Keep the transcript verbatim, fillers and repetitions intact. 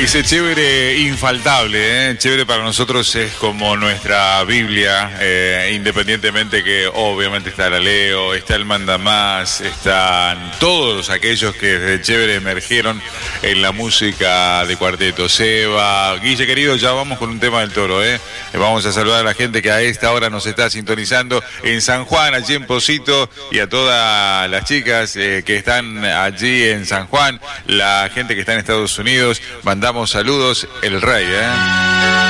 Dice chévere infaltable, ¿eh? Chévere para nosotros es como nuestra Biblia, eh, independientemente que obviamente está la Leo, está el Mandamás, están todos aquellos que desde chévere emergieron en la música de Cuarteto. Seba, Guille querido, ya vamos con un tema del Toro, ¿eh? Vamos a saludar a la gente que a esta hora nos está sintonizando en San Juan, allí en Pocito, y a todas las chicas eh, que están allí en San Juan, la gente que está en Estados Unidos, mandamos saludos, el rey, ¿eh?